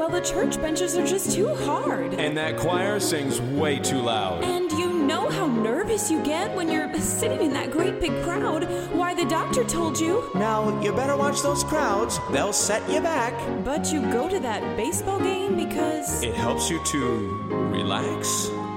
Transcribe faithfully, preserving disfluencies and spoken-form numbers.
Well, the church benches are just too hard. And that choir sings way too loud. And you know how nervous you get when you're sitting in that great big crowd. Why, the doctor told you. Now, you better watch those crowds. They'll set you back. But you go to that baseball game because... It helps you to relax.